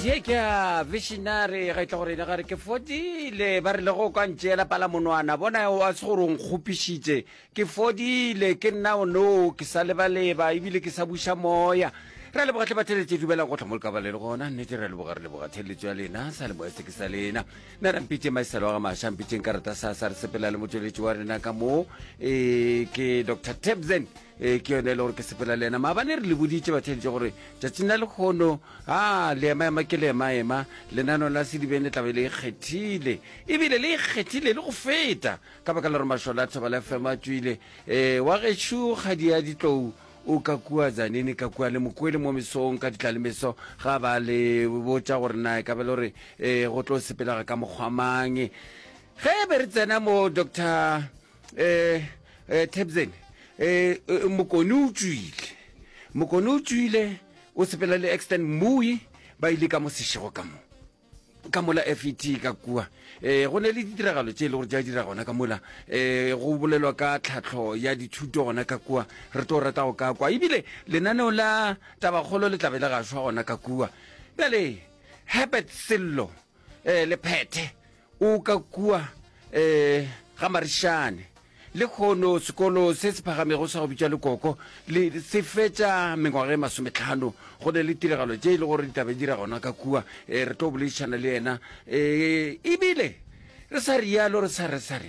ye ke a visionary ga itla gore ga re ke fodile ba re le go kwa ntšela pala monwana bona o a se gore o nkgopišitše ke fodile ke nna no ke sa lebaleba ebile ke sa buša moya re le bogatle ba theletše dubelang go tlha mo lekaba le le gona nnete re le boga theletšo ya lena sa le boese ke sa lena nna ra mpitše maisalo ga maša mpitšeng karata sa re sepela le motsweletši wa rena ka mo ke Dr. Tebzen ke yone le gore ke sepela le ena maabane re le boditše ba theletše gore tšatši nna le kgono le ema ke le ema lenano la sedibeng le tlabe le ikgethile ebile le ikgethile le go feta ka baka la gore mašola a thoba la fm a tswile wa gešo kgadi ya ditlou o ka kua zanini ka kua le mokwele mo mesong ka ditla le meso ga ba le botša gore na ka ba le gore go tlo sepela ka mokgwamang ge be re tsena mo Dr. Tebzen mokone o tswile o sepela le extend mui ba ile ka mo sešego ka mola FET ka kua go ne le ditiragalo tše e le gore ja dira gona ka mola go bolelwa ka tlhatlho ya dithuto gona ka kua re to rata go ka kwa ebile lenaneo la tabakgolo le tlabe le gašwa gona ka kua bjale Herbert Sello le Phethe o ka kua ga Marišane le kgono sekolo se se phagamego sa go bitša lekoko le se fetša mengwaga e 50 go ne le tiragalo tše e le gore ditabe dira gona ka kua re tlo boledišana le ena ebile re sa rialo re sa re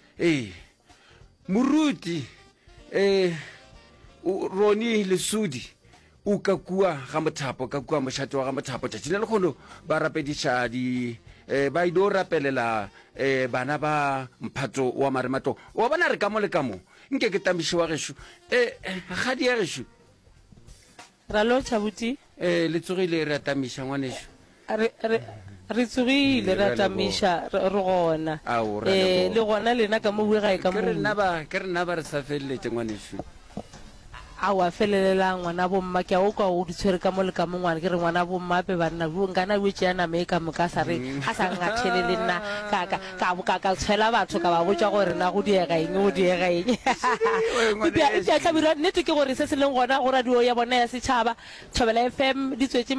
moruti Roni Lesudi o ka kua ga Mothapo ka kua mošate wa ga Mothapo tšatši le kgono ba rapediša ba ido rapelela bana ba mphato wa maremato wa bona re ka mo le ka mo nke ke tamiše wa gešo ga di ya gešo ra lo Tshabuti le tsogile re atamiša ngwanešo re tsogile re atamiša re gona le gona lena ka mo bue ga e ka mo ke re nna ba re sa feleletse ngwanešo a wa felelela ngwana bomma ke a o ka o ditshwere ka mo le ka mongwana ke re ngwana bomma pe ba nna bu ngana we tšea na me ka moka sa re a sa ngathele le nna ka tshela batho ka ba botša gore na go diega eng ya tlhabira nnete ke gore se se leng gona go radio ya bona ya setšhaba Thobela FM di tswetse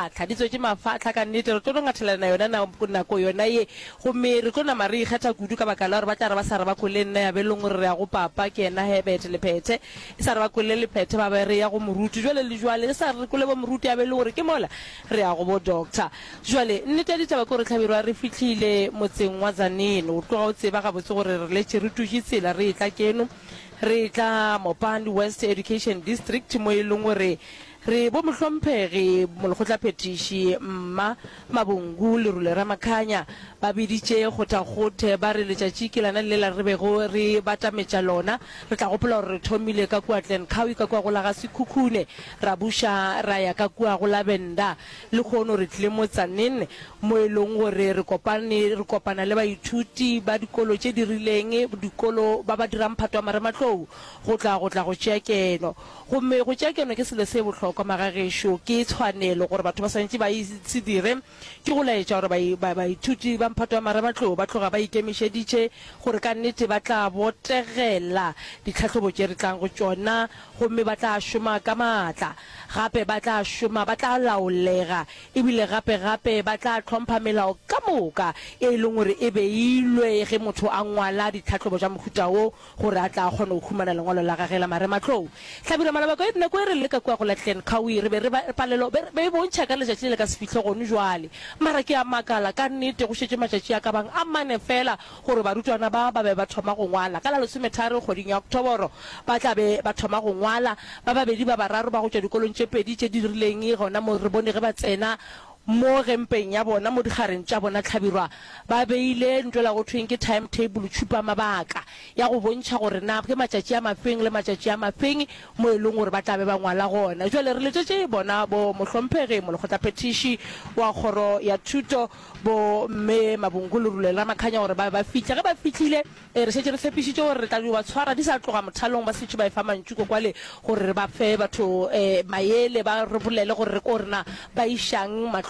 mafatlha ka nnete re tlo ngathelana yona nako yona ye gomme re tlo nama re ikgetha kudu ka baka la gore ba tla re ba sa re ba kole nna ya be leng gore re ya go papa ke ena Herbert le Phethe e sa re ba kole le Phethe ba ba re ya go moruti jwale le jwale sa re kole bo moruti ya be le gore ke mola re ya go bo doctor jwale nnete ditaba ko re tlhabirwa re fitlhile motseng wa Zanini o tloga o tseba ga botse gore re letse re tušitsela re tla keno re tla Mopandi West Education District mo e leng gore re bo mohlomphege molekgotla phetiši mma Mabungu le Rule Ramakhanya ba biditše gothe ba re letšatši ke lana le la re bego re batametša lona re tla gopola gore re thomile ka kua Glenkhawi ka kua go la ga Sekhukhune ra buša ra ya ka kua go la Benda le kgono re tlile mo Tzaneen mo e leng gore re kopana le baithuti ba dikolo tše di rileng dikolo ba ba dirang phato wa marematlou go tla go tšea keno gomme go tšea keno ke selo se bohlokwa magagešo ke tshwanelo gore batho ba santse ba se dire ke go laetša gore baithuti ba mphato wa marematlou ba tloga ba ikemišeditše gore ka nnete ba tla botegela ditlhatlhobo tše re tlang go tšona gomme ba tla šoma ka maatla gape ba tla šoma ba tla laolega ebile gape ba tla tlhompha melao ka moka e leng gore e beilwe ge motho a ngwala ditlhatlhobo tša mohuta wo gore a tla kgona go humana lengwalo la gage la marematlou tlhabira malabako e dinako e re le ka kua go la Glenkhawi re be re palelo be bontšha ka letšatši le ka se fitlhe gone jwale mara ke a makala ka nnete go šetše matšatši a ka bang a mane fela gore barutwana ba be ba thoma go ngwala ka la 13 kgweding ya Oktoboro ba tla be ba thoma go ngwala ba babedi ba bararo ba go tšwa dikolong tše pedi tše di rileng gona mo re bone ge ba tsena mo gempeng ya bona mo digareng tša bona tlhabirwa ba beile ntwela go thweng ke timetable tshupa mabaka ya go bontšha gore na ke matšatši a mafeng le matšatši a mafeng mo e leng gore ba tlabe ba ngwala gona jwale re letšetše bona bo mohlomphege molekgotla phetiši wa kgoro ya thuto bo mme Mabungu le Rule Ramakhanya gore ba fitlha ge ba fitlhile re šetše re tshepišitše gore re tla ba tshwara di sa tloga mothalong ba setše ba efa mantšuko kwale gore re ba fe batho maele ba re bolele gore re ko rena ba išang matlho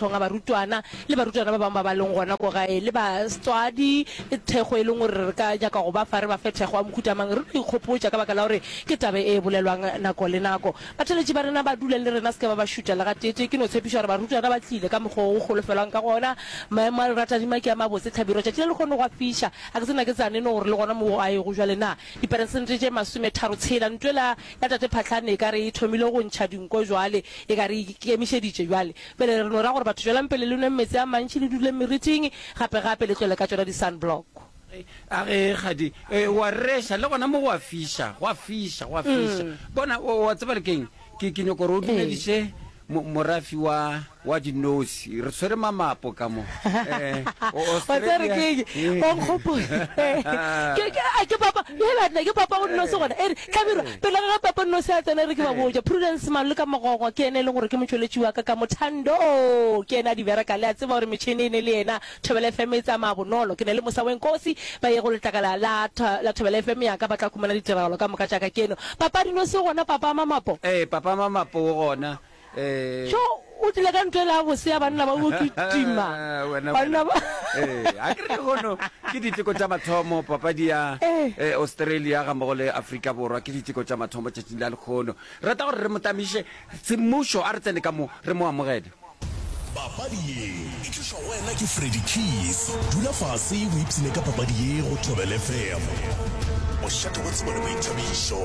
matlhong a barutwana le barutwana ba bangwe ba ba leng gona ko gae le batswadi thego e leng gore re ka jaka go ba fa re ba fe thego a mokhutamang re ikgopotsa ka baka la gore ke tabe e bolelwang nako le nako batheletši ba rena ba dule le rena se ka ba ba šutela ga tete ke no tshepiša gore barutwana ba tlile ka mokgwa o golofelwang ka gona maemo a ratadima ke a mabotse tlhabiro tšatši le le kgone go a fiša a ke tsena ke tsane no gore le gona mo a e go jwale na diperesente tše 30 ntwela ya tate phatlhane e ka re e thomile go ntšha dinko jwale e ka re ikemišeditše jwale pele re no ra gore batho jwelang pele le nwe metsi a mantši le dule meriting gape-gape le tlwele ka tsona di-sunblock a ge gadi wa resha le gona mo go a fiša bona wa tseba le keng ke nyoko re o dumediše morafi wa dinosi re tshwere mamapo ka mo ke papa o dinosi gona tlhabiro pele ga papa dinosi a tsena re ke ba boja prudence malo le ka mogogo ke ene e leng gore ke motsweletši wa ka mothando ke ene a dibereka le a tseba gore metšhene e ne le ena Thobela FM e tsamaya bonolo ke ne le Mosa Wenkosi ba ye go letlakala la Thobela FM ya ka ba tla khumana ditiragalo ka moka tšaka keno papa dinosi gona papa mamapo papa mamapo gona so o tlile ka ntwe la bose ya banna ba o kitima banna ba a ke re gono ke diteko tša mathomo papadi ya Australia ga mmogo le Afrika Borwa ke diteko tša mathomo tšatšing la lekgono rata gore re motamiše semmušo a re tsene ka mo re mo amogele papadi ye e tlišwa wena ke Freddy Keys dula fase o ipsene ka papadi ye go Thobela FM mošate wa tsebo le boithabišo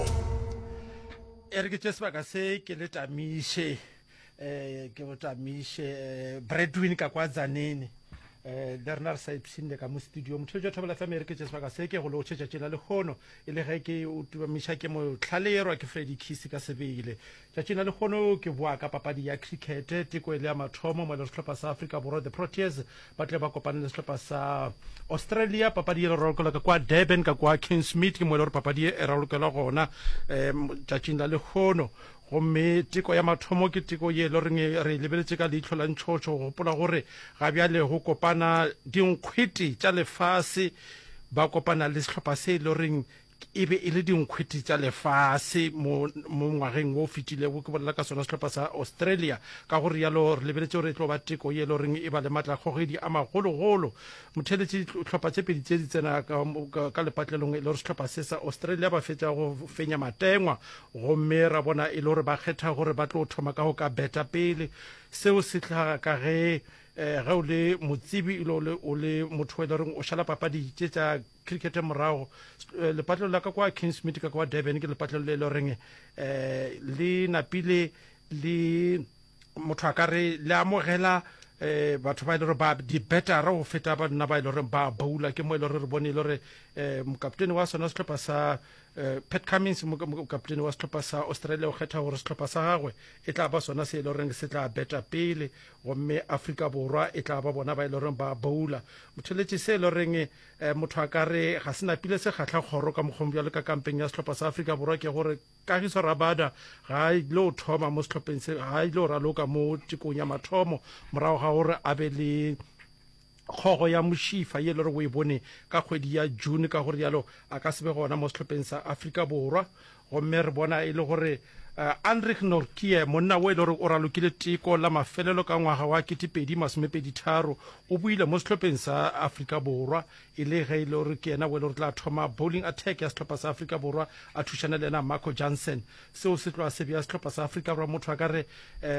re ke tše sebaka se ke le tamiše ke botamiše breadwin ka kwa Tzaneen le rena re sa ipshinne ka mo studio motheletši wa Thobela FM re ke tše sebaka se ke go le go tšhetša tšela lekgono e le ge ke o tubamiša ke motlhalerwa ke Freddy Keys ka sebele tšatšing la lekgono ke boa ka papadi ya cricket teko e le ya mathomo mo le sehlopha sa Afrika Borwa the Proteas ba tle ba kopane le sehlopha sa Australia papadi e le ralokelwa ka kwa Durban ka kwa Kingsmead ke mo le gore papadi e ralokelwa gona tšatšing la lekgono gomme teko ya mathomo ke teko ye le reng re lebeletse ka leitlho la ntšhotšho go gopola gore ga bjale go kopana dinkgwete tša lefase ba kopana le sehlopha se le reng e be e le dinkgwete tša lefase mo ngwageng o fetilego ke bolela ka sona sehlopha sa Australia ka gore yalo re lebeletse gore e tlo ba teko ye le reng e ba le matlakgogedi a magologolo motheletše tlhopha tše pedi tše di tsena ka lepatlelong e le gore sehlopha se sa Australia ba fetša go fenya matengwa gomme ra bona e le gore ba kgetha gore ba tlo thoma ka go ka beta pele seo se tlhaga ka ge o le motsebi o le motho e le reng o šala papadi tše tša cricket morago lepatlelo la ka kwa Kingsmead ka kwa Durban ke lepatlelo le le reng le napile le motho a ka re le amogela batho ba e le gore ba di-bettera go feta ba nna ba e le gore ba boula ke mo e le gore re bone e le gore mokapitene wa sona sehlopha sa Pat Cummins mokapitene wa sehlopha sa Australia o kgetha gore sehlopha sa gagwe e tla ba sona se e le goreng se tla beta pele gomme Afrika Borwa e tla ba bona ba e le goreng ba boula motheletše se e le goreng motho a ka re ga se napile se kgatlha kgoro ka mokgong bjalo ka kampeng ya sehlopha sa Afrika Borwa ke gore Kagiso Rabada ga ile o thoma mo sehlopheng se ga ile o raloka mo tikong ya mathomo morago ga gore a be le kgogo ya mošifa ye le re o e bone ka kgwedi ya June ka gore yalo a ka sebe gona mo sehlopheng sa Afrika Borwa gomme re bona e le gore Andrick Nortje monna o e le gore o ralokile teko la mafelelo ka ngwaga wa 2023 o buile mo sehlopheng sa Afrika Borwa e le ge e le gore ke ena o e le gore tla thoma bowling attack ya sehlopha sa Afrika Borwa a thušana le ena Marco Jansen seo se tloa se bja sehlopha sa Afrika Borwa motho a ka re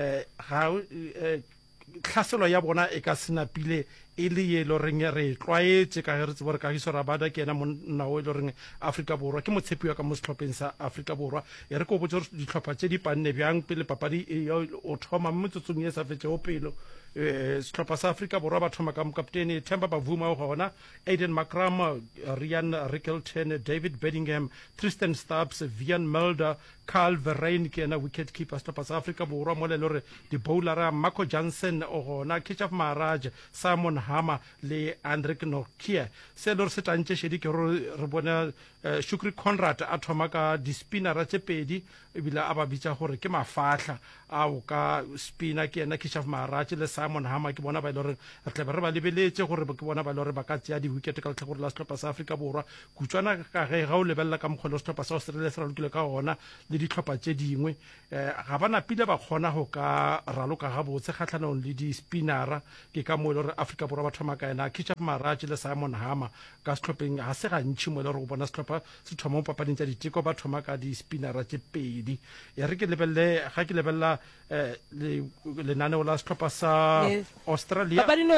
tlhaselo ya bona e ka senapile e le ye le reng re tlwaetse ka ge re tsebo re Kagiso Rabada ke ena monna o e le reng Afrika Borwa ke motshepiwa ka mo sehlopheng sa Afrika Borwa e re ko botse gore dihlopha tše di panne bjang pele papadi o thoma mo metsotsong e sa fetšego pelo sehlopha sa Afrika Borwa ba thoma ka mokapitene Themba Bavuma o gona Aiden Makram Ryan Rickelton David Bedingham Tristan Stubbs Vian Mulder Carl Verreyn ke ena wicket keeper sehlopha sa Afrika Borwa mo le lore di bowlera Marco Jansen o gona Ketchup Maharaj Simon Hama le Andrik Nokia se le re se tantše šedi ke re bone Shukri Conrad a thoma ka di-spinnera tše pedi ebile a ba bitša gore ke mafahla ao ka spinner ke yena Keshaf Maharaj le Simon Hama ke bona ba ile gore re tle re ba lebeletse gore ke bona ba ile gore ba ka tšea di-wicket ka letlhakore la setlhopha sa Afrika Borwa kutswana ka ge ga o lebelela ka mokgwa le setlhopha sa Australia se ralokile ka gona le ditlhopha tše dingwe ga ba napile ba kgona go ka raloka gabotse kgatlhanong le di-spinnera ke ka mo e le gore Afrika Borwa ba thoma ka ena Keshaf Maharaj le Simon Hama ka setlhopheng ga se gantšhi mo e le gore go bona setlhopha se thoma mo papading tša diteko ba thoma ka di-spinnera tše pedi ya re ke lebelela ga ke lebelela lenaneo la setlhopha sa Australia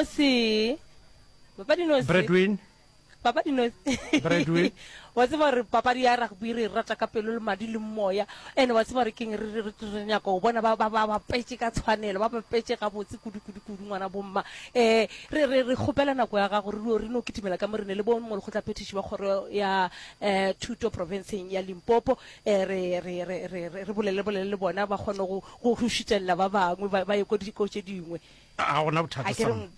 Bradwin wa tseba gore papadi ya rugby re rata ka pelo le madi le moya ene wa tseba gore keng re nyaka go bona ba petse ka tshwanelo ba petse ga botse kudu ngwana bomma re kgopela nako ya gago re no kitimela ka morene le bo mo le go tla petition ba kgoro ya Thuto provinceng ya Limpopo re bolele le bona ba kgone go shitella ba bangwe ba ye go dikotse dingwe a ona bothata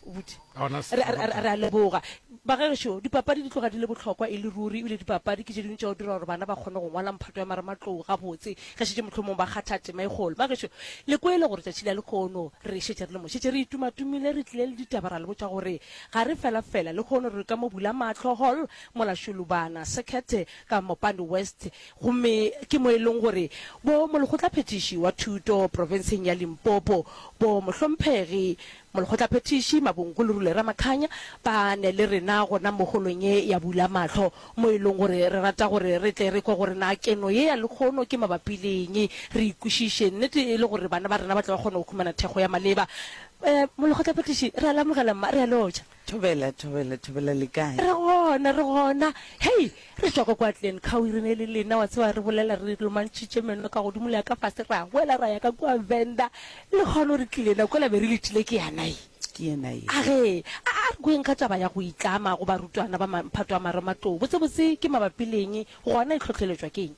re a leboga ba gešo dipapadi di tloga di le botlhokwa e le ruri ebile dipapadi ke tše dingwe tša go dira gore bana ba kgone go ngwala mphato ya maramatlou gabotse ga šetse mohlomong ba kgatha tema e kgolo ba gešo le ko e le gore tšatši la lekgono re šetse re le mo šetse re itumatumile re tlile le ditaba ra le botša gore ga re fela le kgono re ka mo bula matlho hall mola Shulubana Circuit ka Mopani West gomme ke mo e leng gore bo molekgotla phetiši wa Thuto provinceng ya Limpopo bo mohlomphegi molekgotla phetiši Mabonkolorule Ramakhanya ba ne le rena gona mogolong ye ya bula matlho mo e leng gore re rata gore re tle re kwa gore na keno ye ya lekgono ke mabapileng re ikušiše nnete e le gore bana ba rena ba tla ba kgona go khumana thego ya maleba molekgotla phetiši re alamogela re a loja thobela le kae re gona hei re tswa kwa Tlen Khao re ne le lena wa tswa re bolela re lomantšhitše meno ka godimo le ya ka fase ra goela ra ya ka kwa Venda le kgone re tlile na kwa la be re letile ke yana a re goeng ka taba ya go itlama go barutwana ba mphato wa maramatlou botsebotse ke mabapileng gona e tlhotlheletswa keng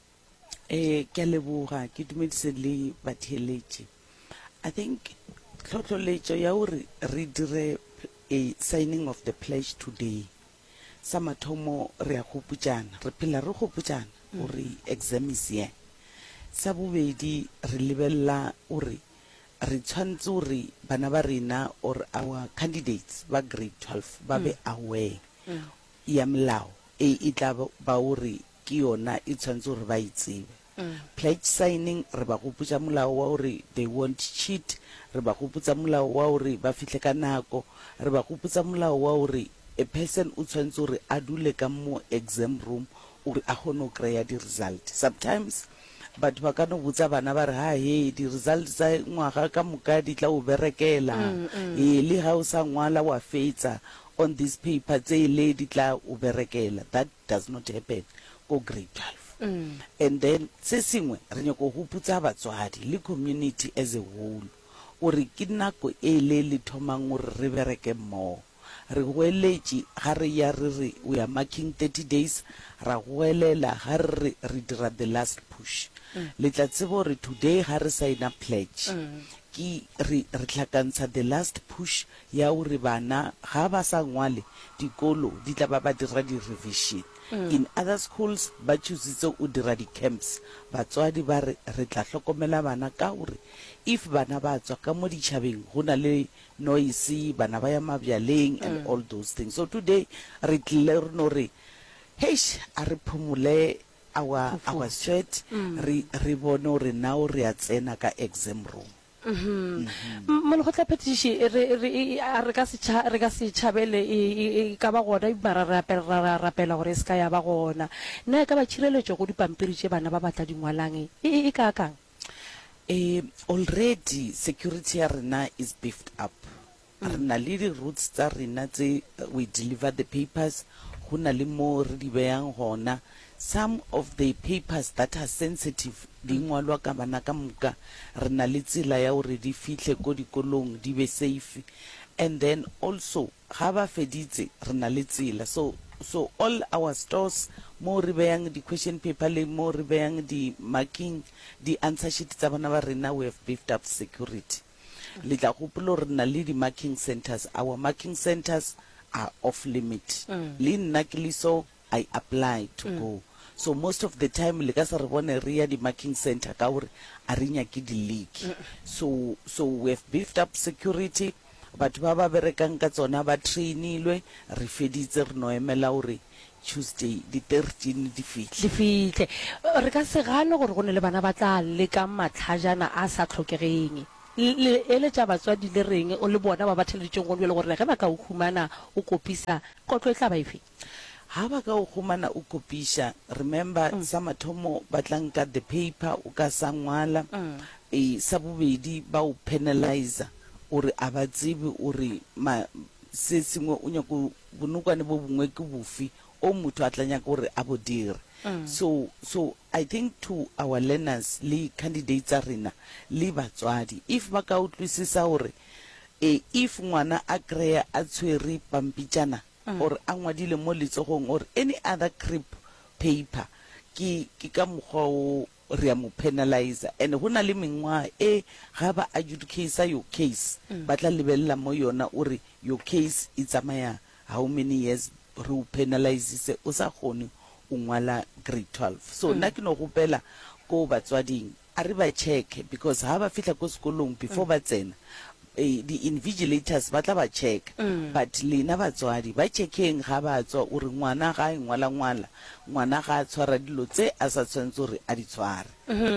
ke a leboga ke dumedise le batheeletši I think tlhotlheletšo ya gore re dire a signing of the pledge today sa mathomo re a gopotšana re phela re gopotšana gore exam is here sa bobedi re lebelela gore re tshwantse gore bana ba rena or our candidates ba grade 12 ba be aware ya melao e tla ba gore ke yona e tshwantse gore ba itsebe pledge signing re ba gopotša molao wa gore they won't cheat re ba gopotsa molao wa gore ba fihle ka nako re ba gopotsa molao wa gore a person o tshwantse gore a dule ka mo exam room gore a kgone go kry-a di-result sometimes batho ba ka no botsa bana ba re he di-result tsa ngwaga ka moka di tla o berekela le ga o sa ngwala wa fetsa on this paper tse le di tla o berekela that does not happen ko grade 12 and then se sengwe re nyako go putsa batswadi le community as a whole gore ke nako e le thomang gore re bereke mmogo re goeletše ga re ya re we are marking 30 days ra goelela ga re dira the last push le tla tsebo gore today ga re signa pledge ke re tlhakantsha the last push ya gore bana ga ba sa ngwale dikolo di tla ba dira di-revision in other schools ba choositse o dira di-camps batswadi ba re tla hlokomela bana ka gore if bana ba tswa ka mo ditšhabeng go na le noise bana ba ya mabjaleng and all those things so today re tlile re no re heish a re phumole our sweat re bone gore now re a tsena ka exam room molekgotla phetiši re ka se tšhabele e ka ba gona mara ra rapela gore e se ka ya ba gona nna e ka ba tšhireletšo go dipampiri tše bana ba batla dingwalang e ka kang already security ya rena is beefed up re na le di-routes tsa rena tse we deliver the papers go na le mo re di beyang gona some of the papers that are sensitive di ngwalwa ka bana ka moka re na le tsela ya gore di fihle ko dikolong di be safe and then also ga ba feditse re na le tsela so all our stores mo re beyang di-question paper le mo re beyang di-marking di-answer sheet tsa bana ba rena we have beefed up security le tla gopola re na le di-marking centers. Our marking centers are off limit. Le nna ke le so I apply to go. So most of the time le ka se re bone re ya di-marking center ka gore a re nyake di-leak. So we have beefed up security. Batho ba ba berekang ka tsona ba trainilwe, re feditse re no emela gore Tuesday di 13 di fitlhe. Re ka se gane gore go ne le bana ba tla le ka matlhajana a sa tlhokegeng. Le tša batswadi le reng o le bona ba batheleditseng go le gore ge ba ka o khumana o kopisa kotlo e tla ba ife. Ha ba ka o khumana o kopisha, remember sa mathomo ba tlanka the paper o ka sa ngwala sa bobedi ba o penalize ore a ba tsebe ore se sengwe o nyako bonokwane bo bongwe ke bofi o motho a tlanya gore a bo dire. So I think to our learners le candidates a rena le batswadi, if ba ka utlwisisa gore if ngwana a krea a tshwere pampitjana or a ngwadile mo letsogong or any other crib paper ki ka mokgwa o re a mo penalize. And ho na le mengwa ga ba adjudicate your case ba tla lebella mo yona ore your case e tsamaya how many years re o penalize se o sa gone o ngwala grade 12. So nna ke no gopela ko batswading a re ba check, because ha ba fitla ko sekolong before ba tsena the invigilators ba tla ba check, but lena batswadi ba checkeng ga ba tswa ore ngwana ga e ngwana ga a tshwara dilo tse a sa tshwantse gore a di tshware.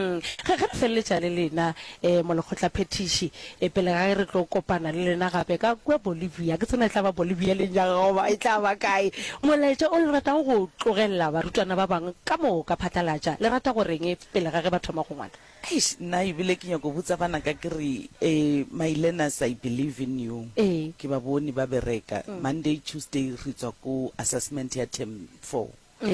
Ga feletša le lena mo lekgotla phetiši pele ga re tlo kopana le lena gape ka kwa Bolivia, ke tsena tla ba Bolivia le nyaga goba e tla ba kae. Molaetša o le ratang go tlogelela barutwana ba bangwe ka mo ka phatlalatša le rata goreng pele ga ge ba thoma go ngwana? Nna ebile ke nyako botsa bana ka ke re my learners, I believe in you. Ke ba bone ba bereka Monday Tuesday re tswa ko assessment ya term 4.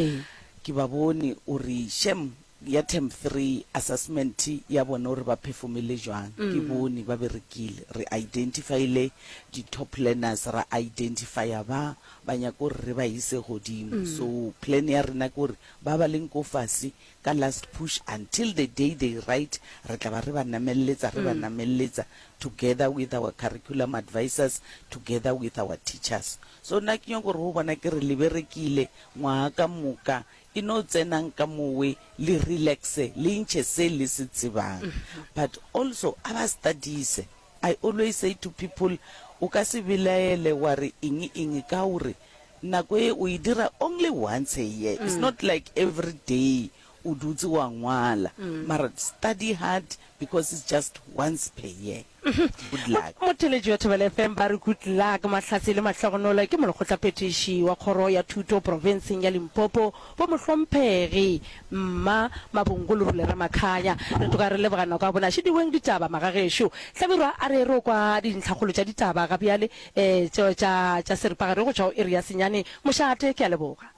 Ke ba bone ore shem ya term 3 assessment ya bona ore ba performele jwang. Ke bone ba berekile, re identifyile di top learners, ra identify ba nyako re ba ise godimo. So plan ya rena ke gore ba ba leng ko fase ka last push until the day they write, re tla ba re ba namelletsa together with our curriculum advisors, together with our teachers. So nna ke nyako re ho bona ke re liberekile ngwa ka moka ino tsenang ka mowe le relaxe le ntse se le se tsebang. But also aba studies, I always say to people o ka se bilaele wa re eng ka hore nako e o idira only once a year. It's not like every day o dutse wa ngwala, mara study hard because it's just once per year. Good luck. Moteleji wa Thobela FM ba re good luck mahlatsi le mahlagonola ke molekgotla phetiši wa kgoro ya thuto provinceng ya Limpopo bo mohlomphegi mma Mabongolo le Ramakhanya. Re toka re lebogana ka bona šidiweng ditaba magagesho tlabirwa a re ro kwa dintlhagolo tša ditaba ga bjale tša seripagare go tšwa area senyane mošate ke a leboga.